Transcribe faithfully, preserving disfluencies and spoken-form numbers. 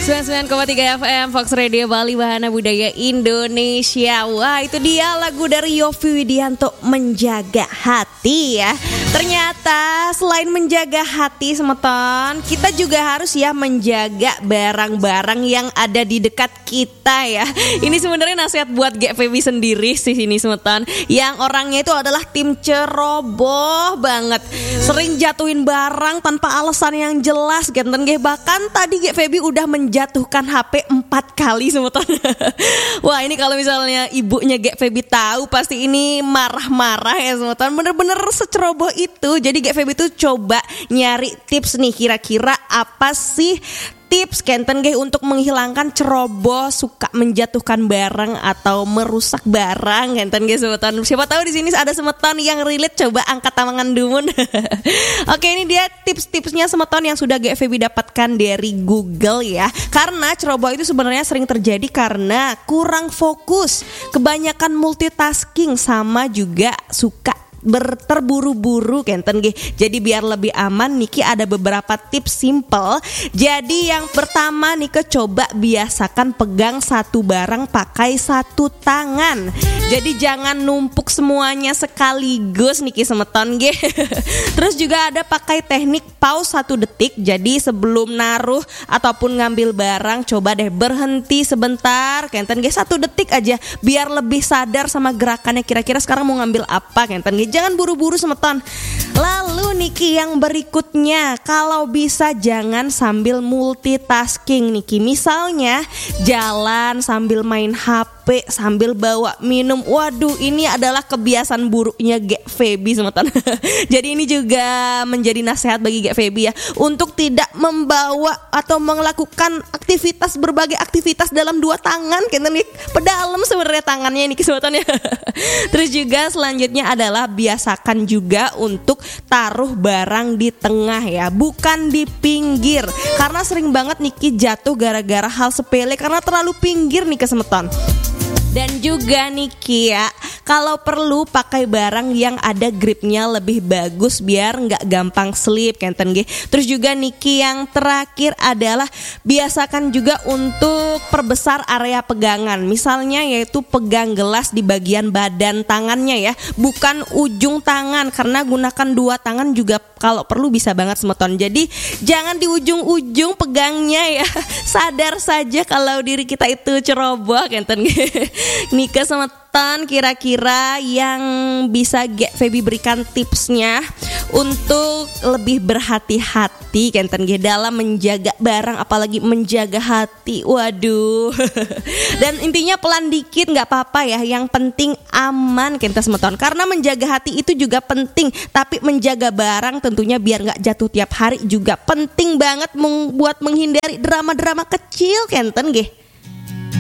sembilan puluh sembilan koma tiga F M Fox Radio Bali, Wahana Budaya Indonesia. Wah, itu dia lagu dari Yovie Widianto, Menjaga Hati ya. Ternyata selain menjaga hati semeton, kita juga harus ya menjaga barang-barang yang ada di dekat kita ya. Ini sebenarnya nasihat buat G V B sendiri sih ini semeton, yang orangnya itu adalah tim ceroboh banget, sering jatuhin barang tanpa alasan yang jelas genten ge. Bahkan tadi G V B udah menjatuhkan H P empat kali semeton. Wah, ini kalau misalnya ibunya G V B tahu pasti ini marah-marah ya semeton. Bener-bener seceroboh itu. Jadi G V B tuh coba nyari tips nih, kira-kira apa sih tips kenten ge untuk menghilangkan ceroboh suka menjatuhkan barang atau merusak barang kenten ge semeton. Siapa tahu di sini ada semeton yang relate, coba angkat tangan dumun. Oke, ini dia tips-tipsnya semeton yang sudah G V B dapatkan dari Google ya. Karena ceroboh itu sebenarnya sering terjadi karena kurang fokus, kebanyakan multitasking, sama juga suka berterburu-buru kenten ge. Jadi biar lebih aman Niki ada beberapa tips simple. Jadi yang pertama Niki coba biasakan pegang satu barang pakai satu tangan. Jadi jangan numpuk semuanya sekaligus Niki semeton ge. Terus juga ada pakai teknik pause satu detik. Jadi sebelum naruh ataupun ngambil barang, coba deh berhenti sebentar kenten ge, satu detik aja biar lebih sadar sama gerakannya, kira-kira sekarang mau ngambil apa kenten ge. Jangan buru-buru semeton. Lalu Niki yang berikutnya, kalau bisa jangan sambil multitasking Niki. Misalnya jalan sambil main H P, sambil bawa minum. Waduh, ini adalah kebiasaan buruknya G V B semeton. Jadi ini juga menjadi nasihat bagi G V B ya, untuk tidak membawa atau melakukan aktivitas, berbagai aktivitas dalam dua tangan. Kayaknya nih pedalem sebenarnya tangannya Niki semeton ya. Terus juga selanjutnya adalah biasakan juga untuk taruh barang di tengah ya, bukan di pinggir. Karena sering banget Niki jatuh gara-gara hal sepele karena terlalu pinggir nih kesemeton. Dan juga Niki ya, kalau perlu pakai barang yang ada gripnya lebih bagus biar nggak gampang slip kenten ge. Terus juga Niki yang terakhir adalah biasakan juga untuk perbesar area pegangan. Misalnya yaitu pegang gelas di bagian badan tangannya ya, bukan ujung tangan, karena gunakan dua tangan juga kalau perlu bisa banget semeton. Jadi jangan di ujung-ujung pegangnya ya. Sadar saja kalau diri kita itu ceroboh kenten ge. Nika semeton, kira-kira yang bisa G V B berikan tipsnya untuk lebih berhati-hati kenten ge dalam menjaga barang, apalagi menjaga hati. Waduh. Dan intinya pelan dikit nggak apa-apa ya, yang penting aman kenten semeton. Karena menjaga hati itu juga penting, tapi menjaga barang tentunya biar nggak jatuh tiap hari juga penting banget buat menghindari drama-drama kecil kenten ge.